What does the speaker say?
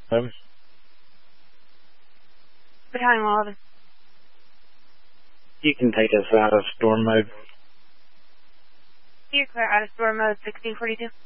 Battalion 11. You can take us out of storm mode. You clear out of storm mode 1642.